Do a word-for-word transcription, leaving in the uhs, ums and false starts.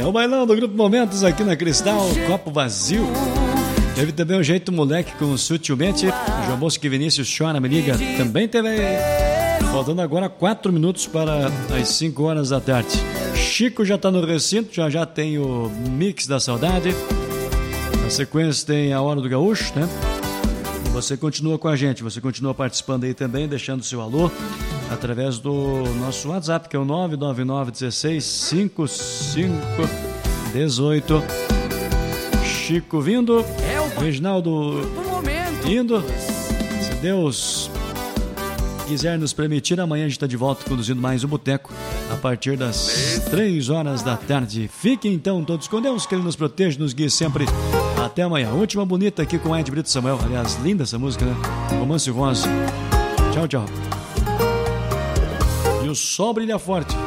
o bailão do Grupo Momentos aqui na Cristal, copo vazio. Teve também o Jeito Moleque com Sutilmente. O João Bosco e Vinícius Chora, me liga. Também teve aí. Faltando agora quatro minutos para as cinco horas da tarde. Chico já tá no recinto, já já tem o Mix da Saudade. Na sequência tem a Hora do Gaúcho, né? Você continua com a gente, você continua participando aí também, deixando seu alô através do nosso WhatsApp, que é o nove nove nove um seis cinco cinco um oito. Chico vindo, Reginaldo indo. Se Deus quiser nos permitir, amanhã a gente está de volta conduzindo mais um Boteco a partir das três horas da tarde. Fiquem então todos com Deus, que Ele nos proteja, nos guie sempre. Até amanhã. Última bonita aqui com Ed Brito Samuel. Aliás, linda essa música, né? Romance Rosa. Tchau, tchau. E o sol brilha forte.